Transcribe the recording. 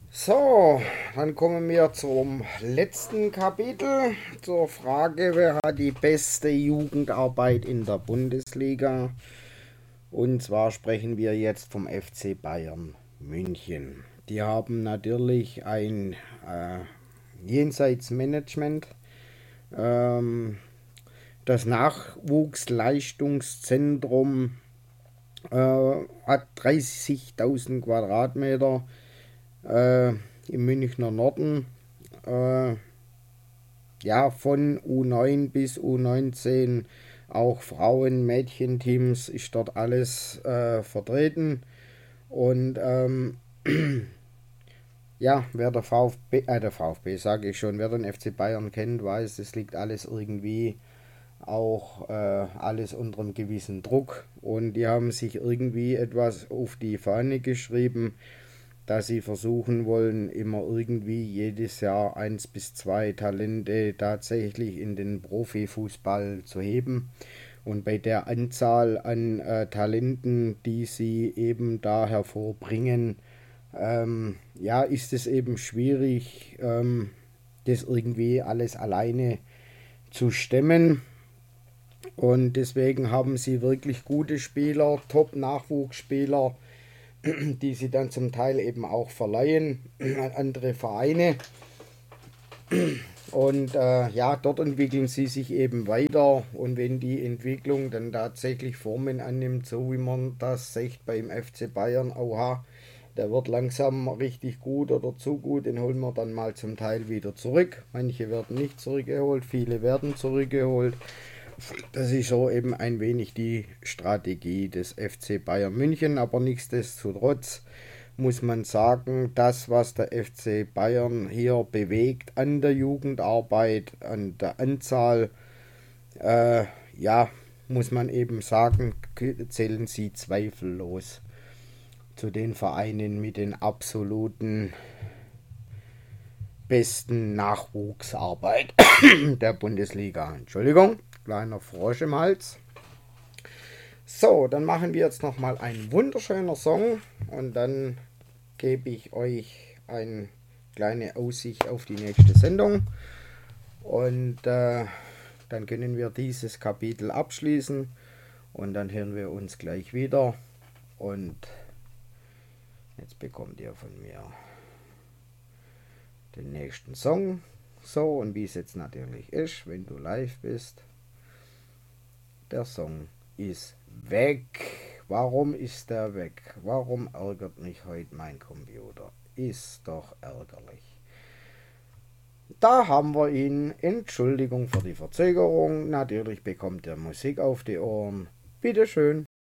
So, dann kommen wir zum letzten Kapitel, zur Frage, wer hat die beste Jugendarbeit in der Bundesliga? Und zwar sprechen wir jetzt vom FC Bayern München. Die haben natürlich ein Jenseitsmanagement. Ähm, Das Nachwuchsleistungszentrum hat 30.000 Quadratmeter im Münchner Norden. Äh, ja, von U9 bis U19, auch Frauen, Mädchenteams ist dort alles vertreten. Und ja, wer der VfB sage ich schon, wer den FC Bayern kennt, weiß, es liegt alles irgendwie auch alles unter einem gewissen Druck. Und die haben sich irgendwie etwas auf die Fahne geschrieben, dass sie versuchen wollen, immer irgendwie jedes Jahr 1 bis 2 Talente tatsächlich in den Profifußball zu heben. Und bei der Anzahl an Talenten, die sie eben da hervorbringen, ja, ist es eben schwierig, das irgendwie alles alleine zu stemmen. Und deswegen haben sie wirklich gute Spieler, Top-Nachwuchsspieler, die sie dann zum Teil eben auch verleihen an andere Vereine. Und ja, dort entwickeln sie sich eben weiter. Und wenn die Entwicklung dann tatsächlich Formen annimmt, so wie man das sieht beim FC Bayern, oha, der wird langsam richtig gut oder zu gut, den holen wir dann mal zum Teil wieder zurück. Manche werden nicht zurückgeholt, viele werden zurückgeholt. Das ist so eben ein wenig die Strategie des FC Bayern München, aber nichtsdestotrotz muss man sagen, das, was der FC Bayern hier bewegt an der Jugendarbeit, an der Anzahl, ja, muss man eben sagen, zählen sie zweifellos zu den Vereinen mit den absoluten besten Nachwuchsarbeit der Bundesliga. Entschuldigung, kleiner Frosch im Hals. So, dann machen wir jetzt nochmal einen wunderschönen Song und dann gebe ich euch eine kleine Aussicht auf die nächste Sendung. Und dann können wir dieses Kapitel abschließen und dann hören wir uns gleich wieder. Und jetzt bekommt ihr von mir den nächsten Song. So, und wie es jetzt natürlich ist, wenn du live bist, der Song ist weg. Warum ist der weg? Warum ärgert mich heute mein Computer? Ist doch ärgerlich. Da haben wir ihn. Entschuldigung für die Verzögerung. Natürlich bekommt er Musik auf die Ohren. Bitteschön.